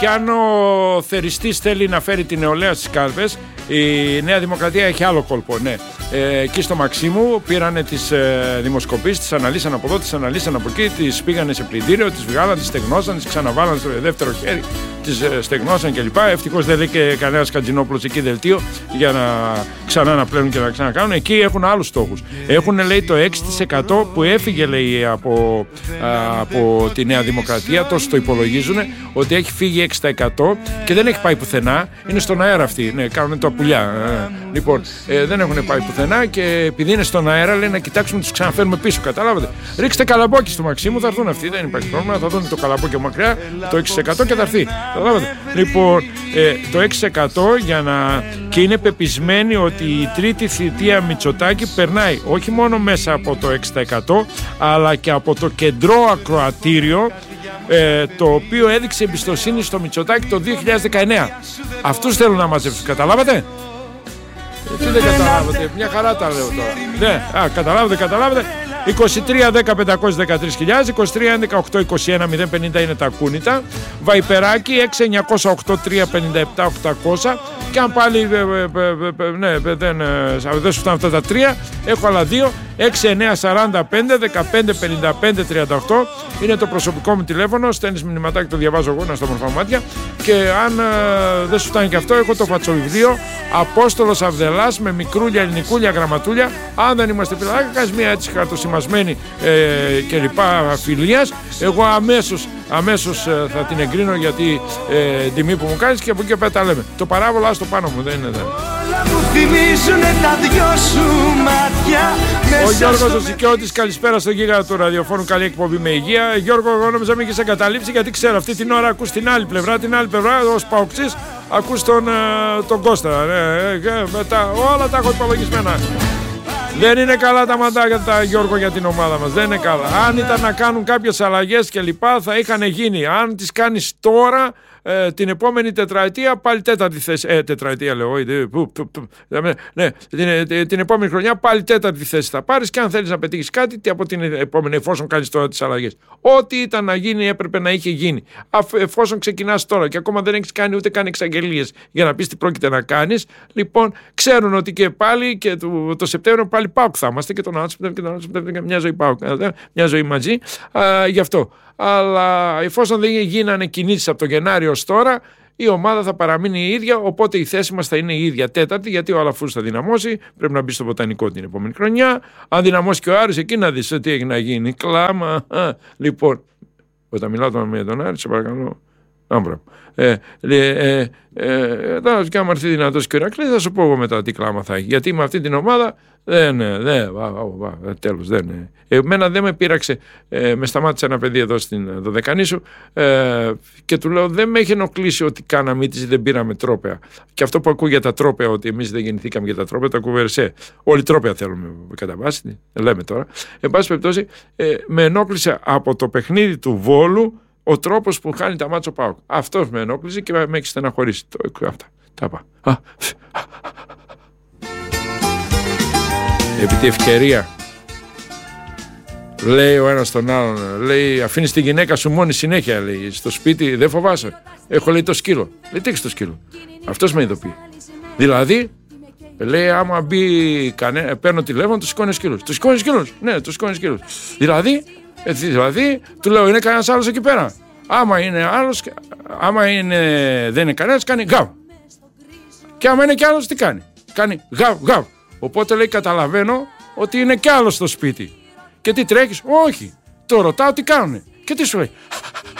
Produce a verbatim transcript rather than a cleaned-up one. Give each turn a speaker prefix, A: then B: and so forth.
A: και αν ο θεριστής θέλει να φέρει την νεολαία στις κάλπες, η Νέα Δημοκρατία έχει άλλο κόλπο, ναι. Ε, εκεί στο Μαξίμου πήρανε τις ε, δημοσκοπήσεις, τις αναλύσαν από εδώ, τις αναλύσαν από εκεί, τις πήγανε σε πλυντήριο, τις βγάλαν, τις στεγνώσαν, τις ξαναβάλαν στο δεύτερο χέρι, τις ε, στεγνώσαν κλπ. Ευτυχώς δεν λέει και κανένας Χατζηνόπουλος εκεί δελτίο για να ξανά να πλένουν και να ξανακάνουν. Εκεί έχουν άλλους στόχους. Έχουν, λέει, το έξι τοις εκατό που έφυγε, λέει, από, α, από τη Νέα Δημοκρατία, τόσο το υπολογίζουν, ότι έχει φύγει έξι τοις εκατό και δεν έχει πάει πουθενά. Είναι στον αέρα αυτοί, ναι, κάνουν τα πουλιά. Ε, λοιπόν, ε, δεν έχουν πάει πουθενά και επειδή είναι στον αέρα, λέει, να κοιτάξουμε να τους ξαναφέρουμε πίσω. Καταλάβατε. Ρίξτε καλαμπόκι στο Μαξίμου, θα έρθουν αυτοί. Δεν υπάρχει πρόβλημα. Θα δουν το καλαμπόκι μακριά, το έξι τοις εκατό και θα έρθει. Καταλάβατε. Λοιπόν, ε, το έξι τοις εκατό για να. Και είναι πεπισμένοι ότι η τρίτη θητεία Μητσοτάκη περνάει όχι μόνο μέσα από το έξι τοις εκατό, αλλά και από το κεντρό ακροατήριο, ε, το οποίο έδειξε εμπιστοσύνη στο Μητσοτάκη το δύο χιλιάδες δεκαεννέα. Αυτούς θέλουν να μαζεύσουν. Καταλάβατε. Τι δεν καταλάβατε, μια χαρά τα λέω τώρα. Ναι, α, καταλάβατε, καταλάβατε. είκοσι τρία δέκα πεντακόσιες δεκατρείς χιλιάδες, είκοσι τρία έντεκα οκτακόσια είκοσι ένα μηδέν πενήντα είναι τα κούνητα. Βαϊπεράκι έξι εννιακόσια οκτώ τρία πενήντα επτά οκτακόσια. Και αν πάλι ε, ε, ε, ναι, δεν, ε, δεν σου φτάνουν αυτά τα τρία, έχω άλλα δύο. έξι εννιά σαράντα πέντε δεκαπέντε πενήντα πέντε τριάντα οκτώ είναι το προσωπικό μου τηλέφωνο. Στέλνεις μηνυματάκι, το διαβάζω εγώ, να στο μορφά μάτια. Και αν ε, δεν σου φτάνει και αυτό, έχω το φατσοβιβλίο Απόστολος Αυδελάς με μικρούλια, ελληνικούλια, γραμματούλια. Αν δεν είμαστε πιλάκια, κάνεις μια έτσι χαρτοσημασμένη ε, και λοιπά φιλίας. Εγώ αμέσως, αμέσως ε, θα την εγκρίνω γιατί ε, τιμή που μου κάνεις και από εκεί και πέρα τα λέμε. Το παράβολο άστο πάνω μου, δεν είναι δεν. Ο Γιώργος ο Σικιώτης, καλησπέρα στο γίγαντα του ραδιοφώνου, καλή εκπομπή με υγεία. Γιώργο, εγώ νόμιζα με έχεις εγκαταλείψει γιατί ξέρω αυτή την ώρα ακούς την άλλη πλευρά, την άλλη πλευρά, ως παοξής, ακούς τον, τον Κώστα, ναι, μετά, όλα τα έχω υπολογισμένα. Δεν είναι καλά τα μαντάκια τα Γιώργο για την ομάδα μας, δεν είναι καλά. Αν ήταν να κάνουν κάποιες αλλαγές και λοιπά θα είχαν γίνει. Αν τις κάνεις τώρα, ε, την επόμενη τετραετία πάλι τέταρτη θέση. Ε, τετραετία λέω, ε, που, που, που, ναι, την, την επόμενη χρονιά πάλι τέταρτη θέση θα πάρεις και αν θέλεις να πετύχεις κάτι, τι από την επόμενη, εφόσον κάνεις τώρα τις αλλαγές. Ό,τι ήταν να γίνει έπρεπε να είχε γίνει. Αφ, εφόσον ξεκινάς τώρα και ακόμα δεν έχεις κάνει ούτε καν εξαγγελίες για να πεις τι πρόκειται να κάνεις, λοιπόν, ξέρουν ότι και πάλι και το, το Σεπτέμβριο πάλι ΠΑΟΚ θα είμαστε και τον άλλο Σεπτέμβριο και τον άλλο Σεπτέμβριο και μια ζωή ΠΑΟΚ, μια ζωή μαζί, α, γι' αυτό. Αλλά εφόσον δεν γίνανε κινήσεις από το Γενάριο ως τώρα, η ομάδα θα παραμείνει η ίδια, οπότε η θέση μας θα είναι η ίδια τέταρτη, γιατί ο Αλαφούς θα δυναμώσει, πρέπει να μπει στο Βοτανικό την επόμενη χρονιά. Αν δυναμώσει και ο Άρης, εκεί να δεις τι έχει να γίνει. Κλάμα. Α, λοιπόν, όταν μιλάω τώρα με τον Άρη, σε παρακαλώ. Άμπρα. Ε, ε, ε, ε, και άμα έρθει δυνατός και ο Ηρακλής, θα σου πω εγώ μετά τι κλάμα θα έχει. Γιατί με αυτή την ομάδα δεν, δεν, τέλος, δεν. Εμένα δεν με πείραξε, ε, με σταμάτησε ένα παιδί εδώ στην Δωδεκανήσου ε, και του λέω δεν με έχει ενοχλήσει ότι κάναμε ήττες ή δεν πήραμε τρόπαια. Και αυτό που ακούω για τα τρόπαια, ότι εμείς δεν γεννηθήκαμε για τα τρόπαια, το ακούω Βερσέ. Όλοι τρόπαια θέλουμε κατά βάση, λέμε τώρα. Εν πάση περιπτώσει, ε, με ενόχλησε από το παιχνίδι του Βόλου ο τρόπος που χάνει τα μάτσα ο ΠΑΟΚ. Αυτός με ενόχλησε και με έχει στεναχωρήσει. Αυτά. Τα πά. Επί τη ευκαιρία, λέει ο ένας τον άλλον, λέει αφήνεις τη γυναίκα σου μόνη συνέχεια, λέει, στο σπίτι, δεν φοβάσαι. Έχω, λέει, το σκύλο. Λέει, τι έχεις το σκύλο. Αυτός με ειδοποιεί. Δηλαδή, λέει, άμα μπει κανένα, παίρνω τηλέφωνο, του σηκώνει σκύλος. Του σηκώνει σκύλος. Ναι, του σηκώνει σκύλος. Δηλαδή, δηλαδή, του λέω, είναι κανένας άλλος εκεί πέρα. Άμα είναι άλλος, άμα είναι, δεν είναι κανένας, κάνει γαβ. Και άμα είναι κι άλλος, τι κάνει. Κάνει γαβ, γαβ. Οπότε, λέει, καταλαβαίνω ότι είναι κι άλλος στο σπίτι. Και τι τρέχεις, όχι. Το ρωτάω τι κάνουνε. Και τι σου λέει.